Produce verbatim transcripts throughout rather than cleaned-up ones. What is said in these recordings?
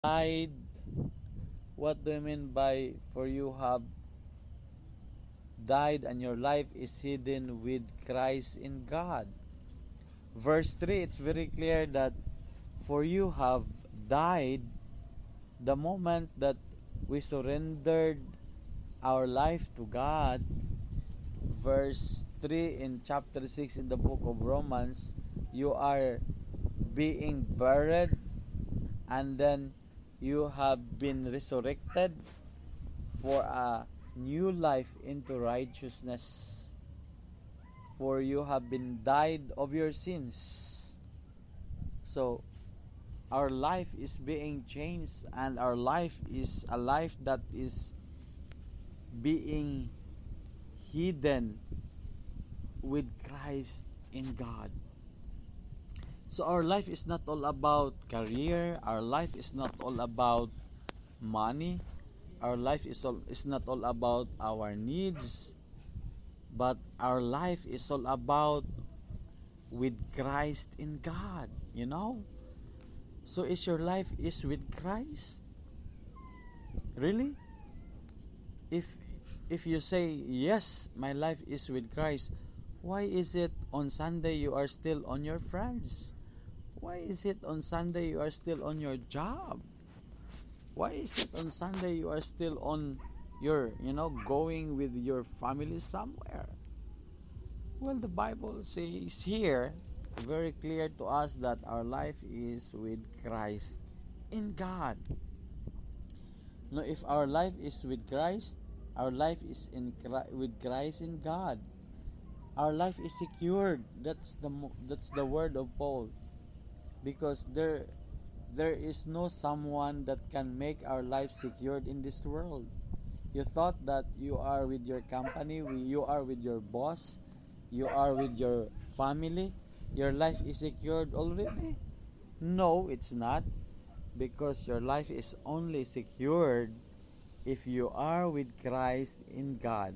died. What do you mean by for you have died and your life is hidden with Christ in God? Verse three, it's very clear that for you have died the moment that we surrendered our life to God. Verse three in chapter six in the book of Romans, you are being buried and then you have been resurrected for a new life into righteousness. For you have been died of your sins. So our life is being changed, and our life is a life that is being hidden with Christ in God. So our life is not all about career, our life is not all about money, our life is all, is not all about our needs, but our life is all about with Christ in God, you know? So is your life is with Christ? Really? If if you say yes, my life is with Christ, why is it on Sunday you are still on your friends? Why is it on Sunday you are still on your job? Why is it on Sunday you are still on your, you know, going with your family somewhere? Well, the Bible says here, very clear to us that our life is with Christ in God. Now, if our life is with Christ, our life is in with Christ in God. Our life is secured. That's the that's the word of Paul. Because there there is no someone that can make our life secured in this world. You thought that you are with your company, you are with your boss, you are with your family, your life is secured already? No, it's not, because your life is only secured if you are with Christ in God.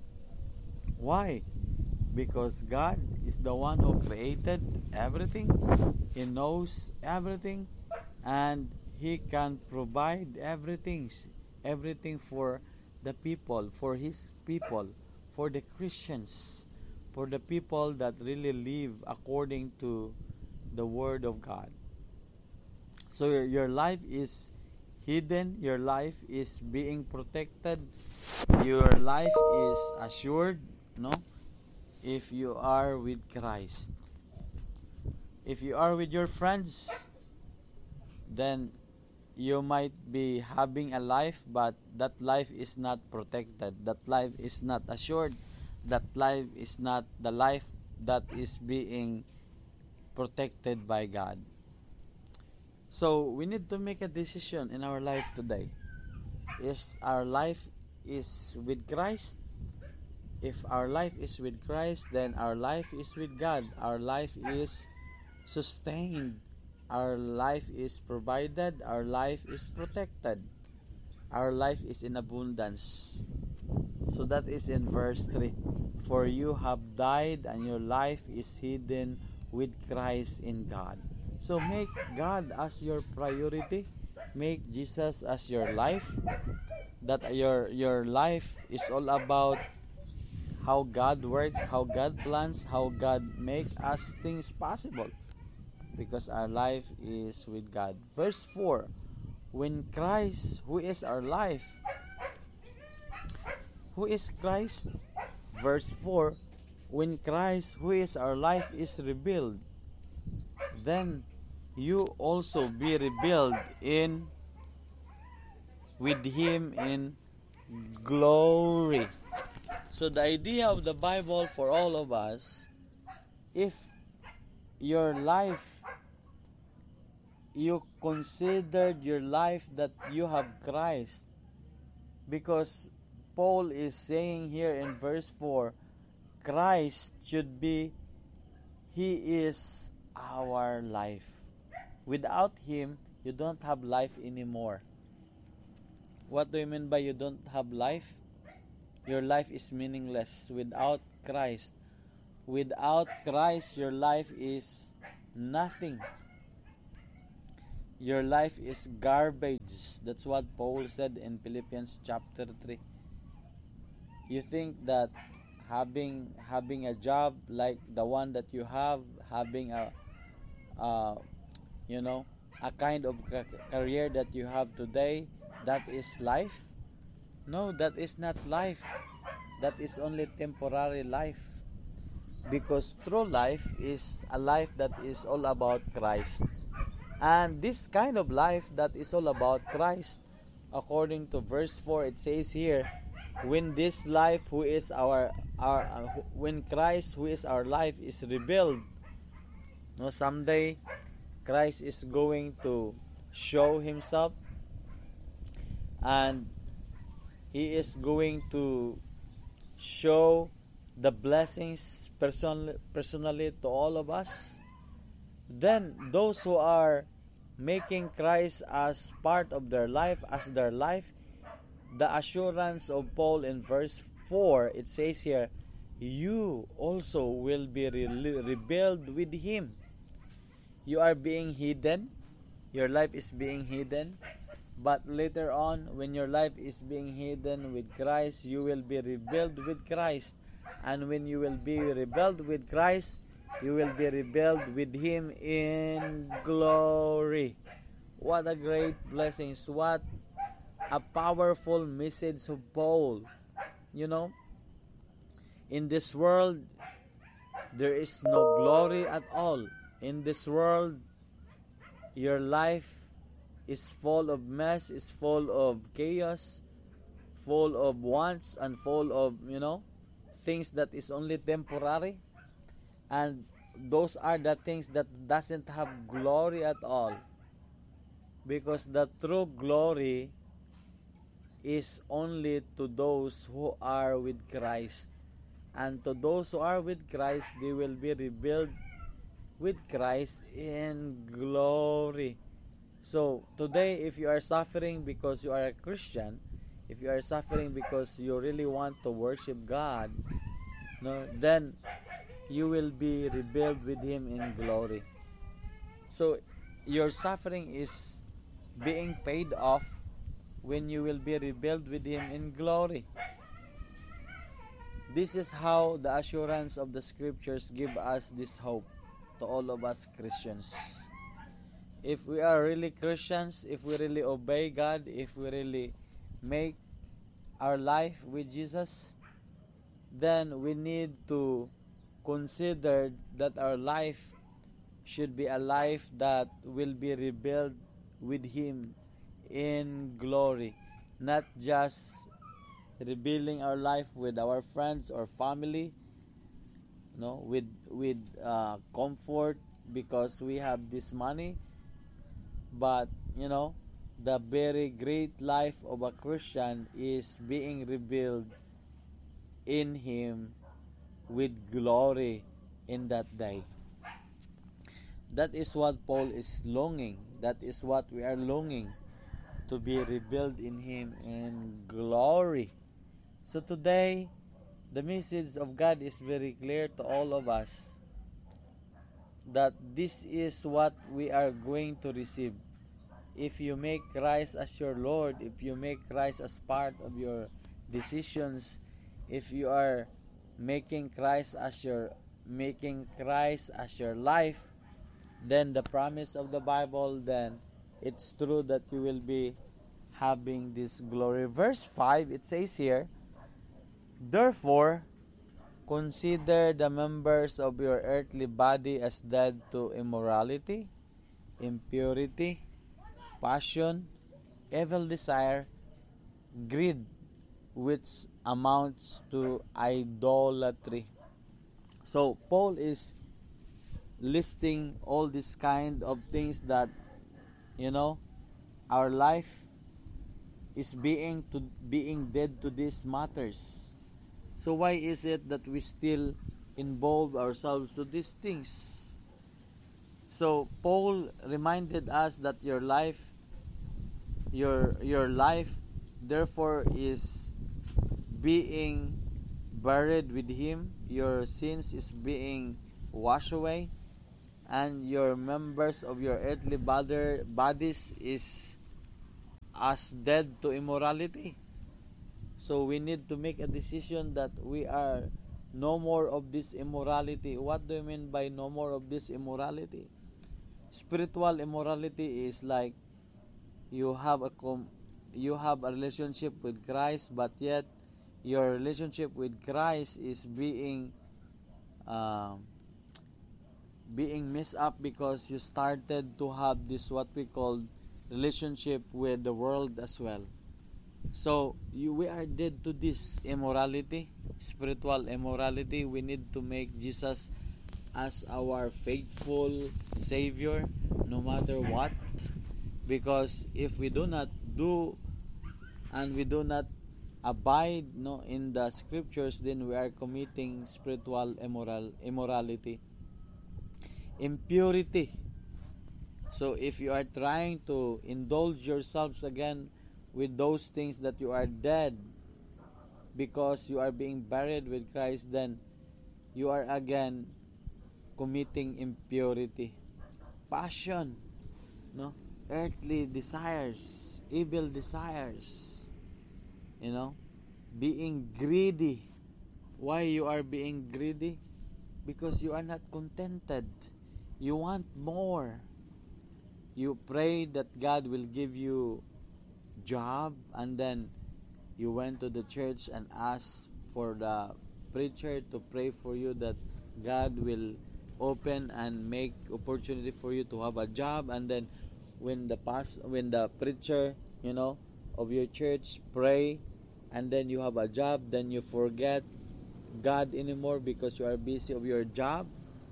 Why? Because God is the one who created everything. He knows everything, and He can provide everything, everything for the people, for His people, for the Christians, for the people that really live according to the Word of God. So your, your life is hidden, your life is being protected, your life is assured, no? If you are with Christ. If you are with your friends, then you might be having a life, but that life is not protected. That life is not assured. That life is not the life that is being protected by God. So we need to make a decision in our life today. Is our life is with Christ? If our life is with Christ, then our life is with God. Our life is sustained. Our life is provided. Our life is protected. Our life is in abundance. So that is in verse three. For you have died and your life is hidden with Christ in God. So make God as your priority. Make Jesus as your life. That your your life is all about how God works, how God plans, how God make us things possible. Because our life is with God. Verse four, when Christ, who is our life, who is Christ? Verse four, when Christ, who is our life, is revealed, then you also be revealed in with Him in glory. So the idea of the Bible for all of us, if your life, you considered your life that you have Christ, because Paul is saying here in verse four, Christ should be, He is our life. Without Him, you don't have life anymore. What do you mean by you don't have life? Your life is meaningless without Christ. Without Christ, your life is nothing. your life is garbage. That's what Paul said in Philippians chapter three. You think that having having a job like the one that you have, having a uh, you know, a kind of ca- career that you have today, that is life? No, that is not life. That is only temporary life. Because true life is a life that is all about Christ. And this kind of life that is all about Christ, according to verse four, it says here, when this life who is our our uh, when Christ who is our life is revealed, no, someday Christ is going to show himself, and he is going to show the blessings person, personally to all of us. Then those who are making Christ as part of their life, as their life, the assurance of Paul in verse four, it says here, you also will be re- rebuilt with him. You are being hidden. Your life is being hidden. But later on, when your life is being hidden with Christ, you will be rebuilt with Christ. And when you will be rebuilt with Christ, you will be rebuilt with him in glory. What a great blessings. What a powerful message of Paul. You know, in this world, there is no glory at all. In this world, your life is full of mess, is full of chaos, full of wants, and full of, you know, things that is only temporary. And those are the things that doesn't have glory at all. Because the true glory is only to those who are with Christ. And to those who are with Christ, they will be rebuilt with Christ in glory. So, today, if you are suffering because you are a Christian, if you are suffering because you really want to worship God, no, then you will be rebuilt with him in glory. So, your suffering is being paid off when you will be rebuilt with him in glory. This is how the assurance of the scriptures give us this hope to all of us Christians. If we are really Christians, if we really obey God, if we really make our life with Jesus, then we need to consider that our life should be a life that will be rebuilt with him in glory. Not just rebuilding our life with our friends or family, no, with with uh, comfort because we have this money, but you know, the very great life of a Christian is being revealed in him with glory in that day. That is what Paul is longing. That is what we are longing, to be rebuilt in him in glory. So today, the message of God is very clear to all of us, that this is what we are going to receive. If you make Christ as your Lord, if you make Christ as part of your decisions, if you are making Christ as your making Christ as your life, then the promise of the Bible, then it's true that you will be having this glory. Verse five, it says here, therefore, consider the members of your earthly body as dead to immorality, impurity, passion, evil desire, greed, which amounts to idolatry. So, Paul is listing all these kind of things that, you know, our life is being to being dead to these matters. So why is it that we still involve ourselves to these things? So Paul reminded us that your life your your life therefore is being buried with him, your sins is being washed away, and your members of your earthly body, bodies is as dead to immorality. So we need to make a decision that we are no more of this immorality. What do you mean by no more of this immorality? Spiritual immorality is like you have a com- you have a relationship with Christ, but yet your relationship with Christ is being um, being messed up because you started to have this what we call relationship with the world as well. So you, we are dead to this immorality, spiritual immorality. We need to make Jesus as our faithful Savior no matter what. Because if we do not do and we do not abide no in the scriptures, then we are committing spiritual immoral immorality, impurity. So if you are trying to indulge yourselves again with those things that you are dead because you are being buried with Christ, then you are again committing impurity. Passion, no? Earthly desires, evil desires, you know, being greedy. Why you are being greedy? Because you are not contented. You want more. You pray that God will give you job, and then you went to the church and asked for the preacher to pray for you that God will open and make opportunity for you to have a job, and then when the past when the preacher, you know, of your church pray, and then you have a job, then you forget God anymore because you are busy of your job.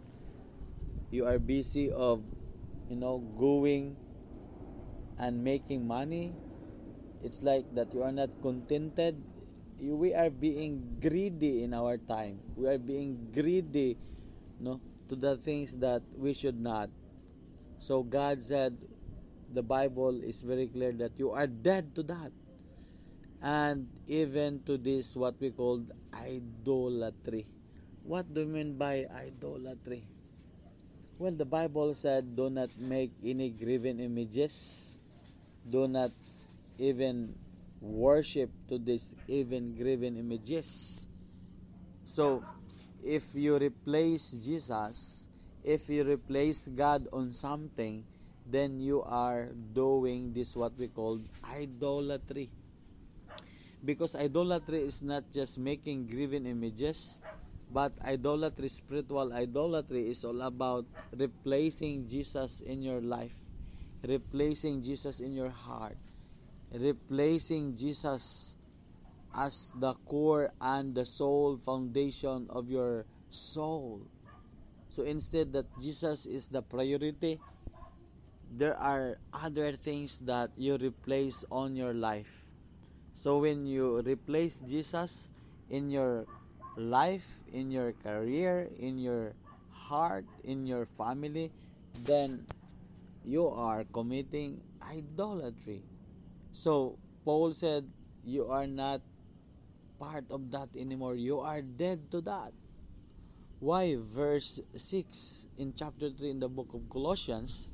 You are busy of, you know, going and making money. It's like that you are not contented. You, we are being greedy in our time. We are being greedy, no, to the things that we should not. So God said, the Bible is very clear that you are dead to that. And even to this what we call idolatry. What do you mean by idolatry? Well, the Bible said, do not make any graven images. Do not even worship to these even graven images. So, if you replace Jesus, if you replace God on something, then you are doing this what we call idolatry. Because idolatry is not just making graven images, but idolatry, spiritual idolatry, is all about replacing Jesus in your life, replacing Jesus in your heart, replacing Jesus as the core and the soul foundation of your soul. So instead that Jesus is the priority, there are other things that you replace on your life. So when you replace Jesus in your life, in your career, in your heart, in your family, then you are committing idolatry. So Paul said, you are not part of that anymore. You are dead to that. Why? Verse six in chapter three in the book of Colossians,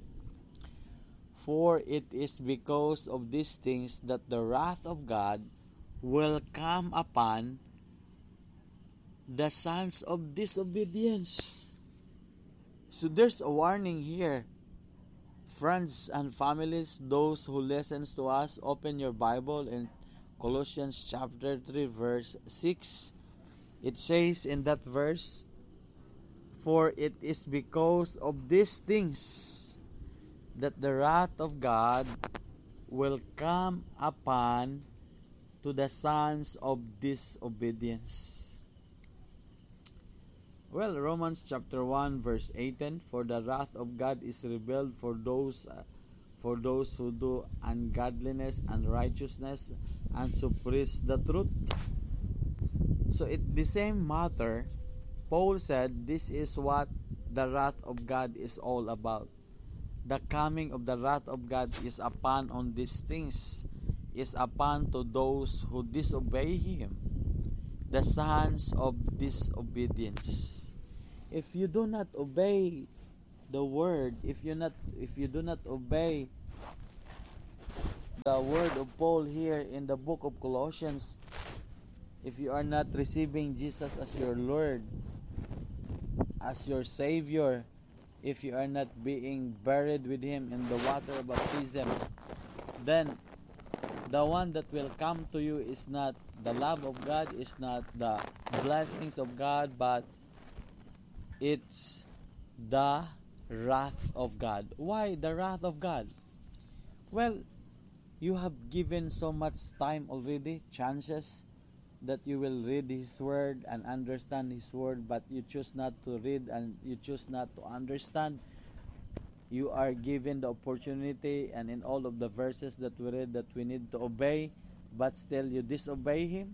for it is because of these things that the wrath of God will come upon the sons of disobedience. So there's a warning here. Friends and families, those who listens to us, open your Bible in Colossians chapter three verse six. It says in that verse, for it is because of these things that the wrath of God will come upon to the sons of disobedience. Well, Romans chapter one verse eighteen, for the wrath of God is revealed for those uh, for those who do ungodliness and righteousness and suppress the truth. So it the same matter, Paul said this is what the wrath of God is all about. The coming of the wrath of God is upon on these things, is upon to those who disobey Him, the sons of disobedience. If you do not obey the word, if you not if you do not obey the word of Paul here in the book of Colossians, if you are not receiving Jesus as your Lord, as your Savior, if you are not being buried with Him in the water of baptism, then the one that will come to you is not the love of God, is not the blessings of God, but it's the wrath of God. Why the wrath of God? Well, you have given so much time already, chances that you will read His Word and understand His Word, but you choose not to read and you choose not to understand. You are given the opportunity, and in all of the verses that we read, that we need to obey, but still you disobey Him.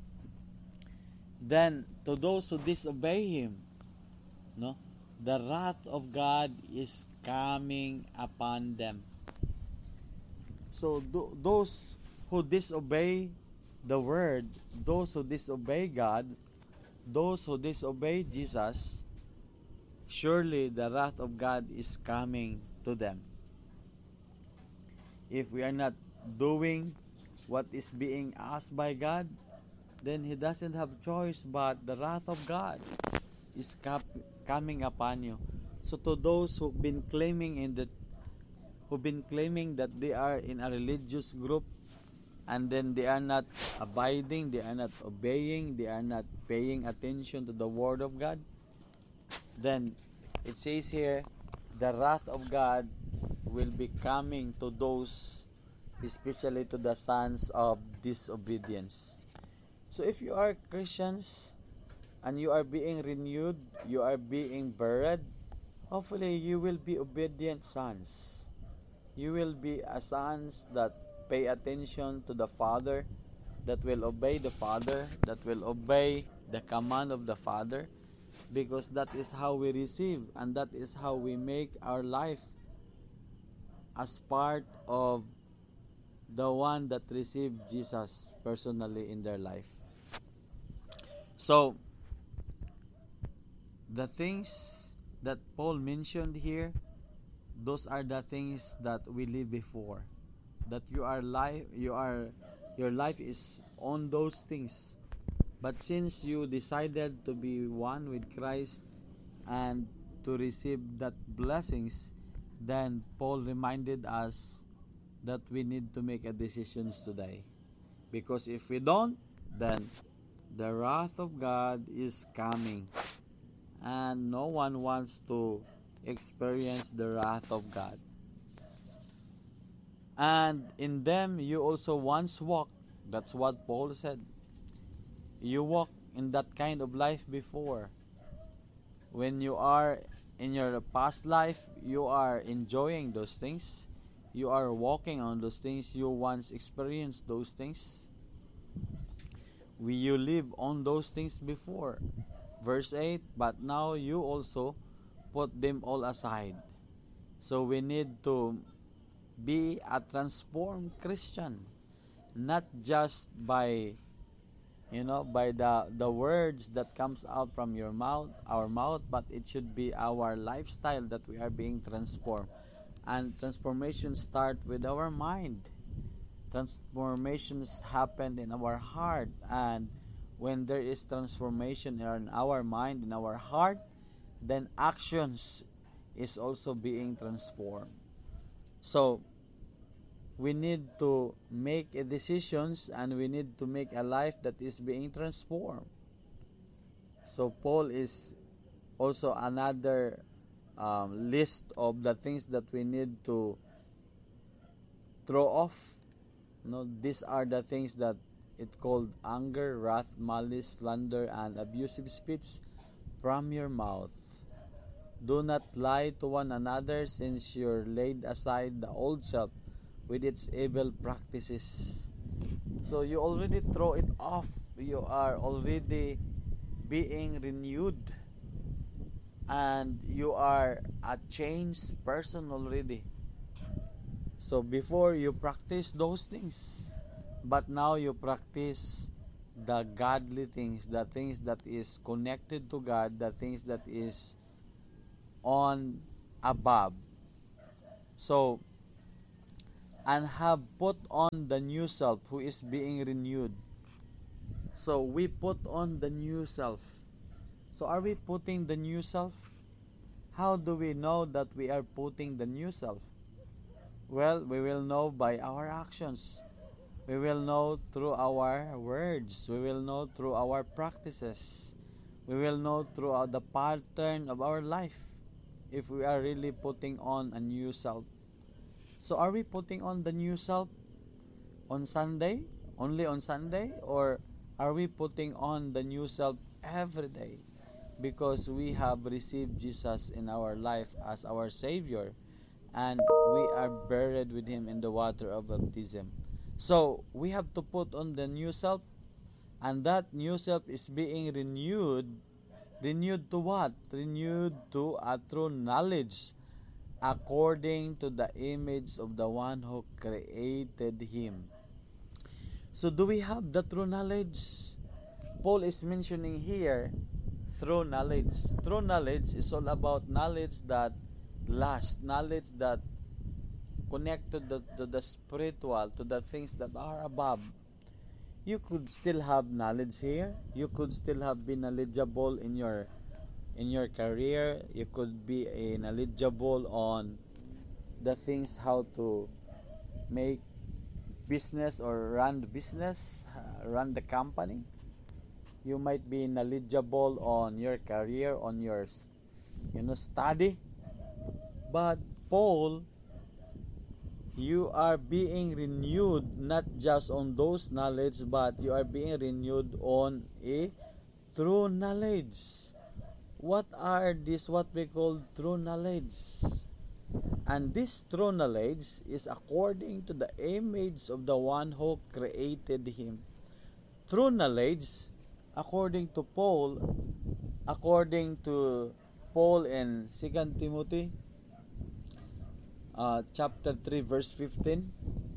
Then, to those who disobey Him, no, the wrath of God is coming upon them. So th- those who disobey the word, those who disobey God, those who disobey Jesus, surely the wrath of God is coming to them. If we are not doing what is being asked by God, then He doesn't have choice, but the wrath of God is cap- coming upon you. So to those who've been claiming in the who've been claiming that they are in a religious group, and then they are not abiding, they are not obeying, they are not paying attention to the word of God, then it says here, the wrath of God will be coming to those, especially to the sons of disobedience. So if you are Christians and you are being renewed, you are being buried, hopefully you will be obedient sons. You will be a sons that pay attention to the Father, that will obey the Father, that will obey the command of the Father, because that is how we receive, and that is how we make our life as part of the one that received Jesus personally in their life. So, the things that Paul mentioned here, those are the things that we live before. That you are life, you are, your life is on those things. But since you decided to be one with Christ and to receive that blessings, then Paul reminded us that we need to make a decisions today. Because if we don't, then the wrath of God is coming. And no one wants to experience the wrath of God. And in them you also once walked. That's what Paul said. You walk in that kind of life before. When you are in your past life, you are enjoying those things. You are walking on those things. You once experienced those things. We, you live on those things before. Verse eight, but now you also put them all aside. So we need to be a transformed Christian, not just by, you know, by the the words that comes out from your mouth, our mouth, but it should be our lifestyle that we are being transformed. And transformation start with our mind. Transformations happen in our heart, and when there is transformation in our mind, in our heart, then actions is also being transformed. So we need to make a decisions, and we need to make a life that is being transformed. So Paul is also another um, list of the things that we need to throw off. No, these are the things that it called anger, wrath, malice, slander, and abusive speech from your mouth. Do not lie to one another, since you're laid aside the old self with its evil practices. So you already throw it off. You are already being renewed, and you are a changed person already. So before you practice those things, but now you practice the godly things, the things that is connected to God, the things that is on above. So, and have put on the new self who is being renewed. So, we put on the new self. So, are we putting the new self? How do we know that we are putting the new self? Well, we will know by our actions. We will know through our words. We will know through our practices. We will know throughout the pattern of our life if we are really putting on a new self. So are we putting on the new self on Sunday? Only on Sunday? Or are we putting on the new self every day? Because we have received Jesus in our life as our Savior, and we are buried with Him in the water of baptism. So we have to put on the new self, and that new self is being renewed. Renewed to what? Renewed to a true knowledge according to the image of the one who created him. So do we have the true knowledge? Paul is mentioning here true knowledge. True knowledge is all about knowledge that lasts, knowledge that connect to the, to the spiritual, to the things that are above. You could still have knowledge here. You could still have been knowledgeable in your in your career. You could be a knowledgeable on the things how to make business or run the business, uh, run the company. You might be knowledgeable on your career, on your you know study. But Paul, you are being renewed not just on those knowledge, but you are being renewed on a true knowledge. What are this what we call true knowledge? And this true knowledge is according to the image of the one who created him. True knowledge, according to Paul, according to Paul in Second Timothy uh, chapter three verse fifteen,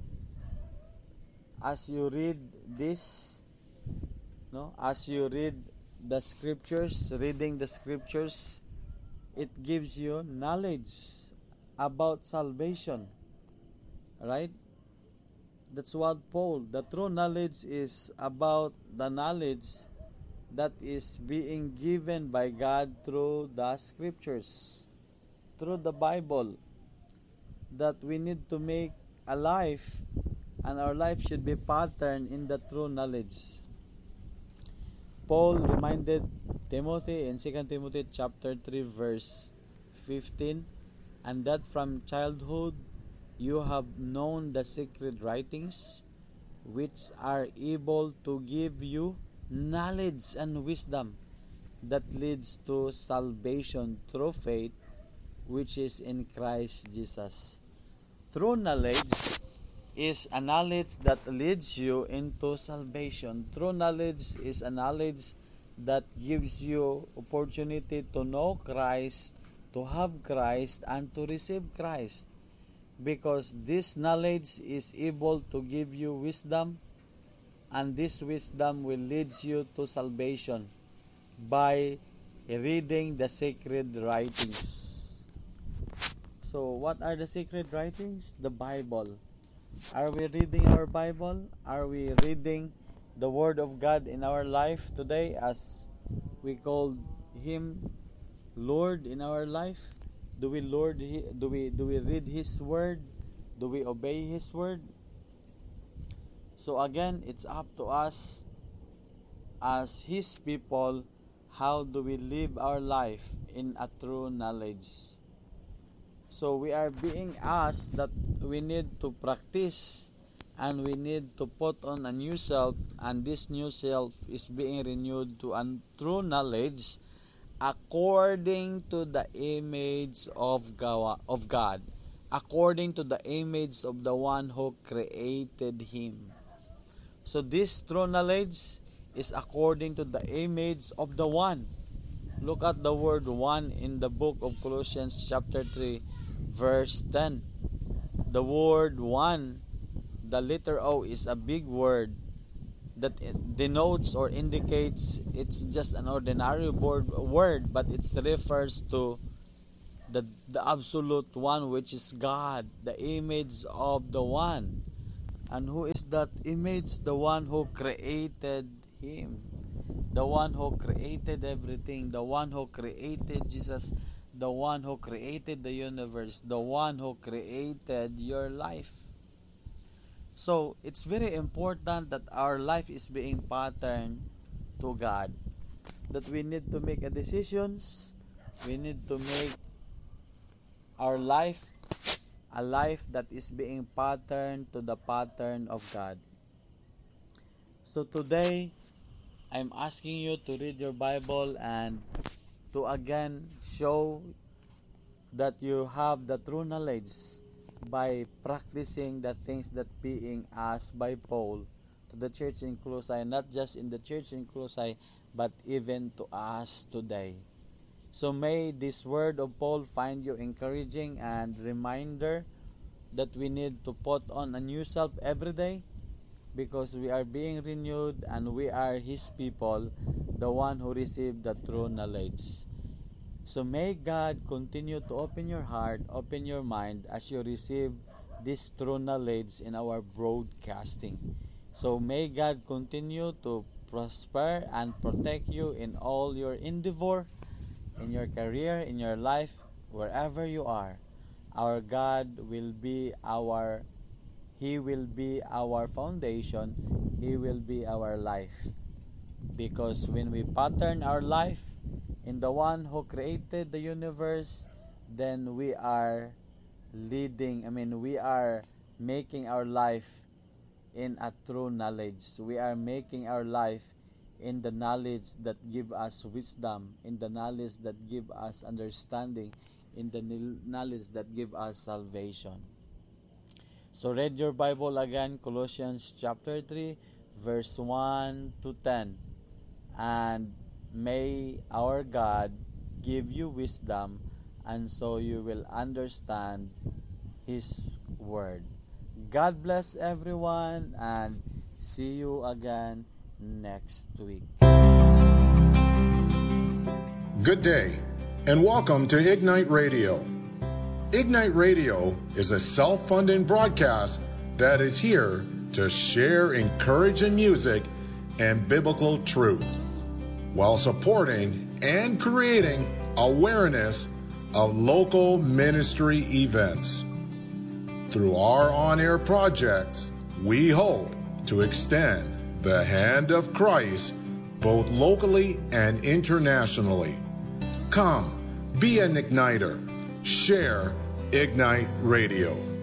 as you read this, no, as you read the scriptures, reading the scriptures, it gives you knowledge about salvation, right? That's what Paul, the true knowledge is about the knowledge that is being given by God through the scriptures, through the Bible, that we need to make a life, and our life should be patterned in the true knowledge. Paul reminded Timothy in Second Timothy chapter three verse fifteen, and that from childhood you have known the secret writings, which are able to give you knowledge and wisdom that leads to salvation through faith, which is in Christ Jesus. True knowledge is a knowledge that leads you into salvation. True knowledge is a knowledge that gives you opportunity to know Christ, to have Christ, and to receive Christ. Because this knowledge is able to give you wisdom, and this wisdom will lead you to salvation by reading the sacred writings. So, what are the sacred writings? The Bible. Are we reading our Bible? Are we reading the Word of God in our life today, as we call Him Lord in our life? Do we Lord? Do we do we read His Word? Do we obey His Word? So again, it's up to us as His people. How do we live our life in a true knowledge? So we are being asked that we need to practice, and we need to put on a new self, and this new self is being renewed to a true knowledge according to the image of God, of God, according to the image of the one who created him. So this true knowledge is according to the image of the one. Look at the word one in the book of Colossians chapter three verse ten. The word one, the letter O, is a big word that denotes or indicates it's just an ordinary word, word but it refers to the, the absolute one, which is God, the image of the one. And who is that image? The one who created him, the one who created everything, the one who created Jesus, the one who created the universe, the one who created your life. So it's very important that our life is being patterned to God, that we need to make a decisions, we need to make our life a life that is being patterned to the pattern of God. So today, I'm asking you to read your Bible and to again show that you have the true knowledge by practicing the things that being asked by Paul to the church in Colossae, not just in the church in Colossae, but even to us today. So may this word of Paul find you encouraging and reminder that we need to put on a new self every day, because we are being renewed and we are His people, the one who received the true knowledge. So may God continue to open your heart, open your mind as you receive this true knowledge in our broadcasting. So may God continue to prosper and protect you in all your endeavor, in your career, in your life, wherever you are. Our God will be our, He will be our foundation, He will be our life. Because when we pattern our life in the one who created the universe, then we are leading, I mean, we are making our life in a true knowledge. We are making our life in the knowledge that give us wisdom, in the knowledge that give us understanding, in the knowledge that give us salvation. So read your Bible again, Colossians chapter three, verse one to ten. And may our God give you wisdom, and so you will understand His word. God bless everyone, and see you again next week. Good day, and welcome to Ignite Radio. Ignite Radio is a self-funding broadcast that is here to share encouraging music and biblical truth, while supporting and creating awareness of local ministry events. Through our on-air projects, we hope to extend the hand of Christ both locally and internationally. Come, be an igniter. Share Ignite Radio.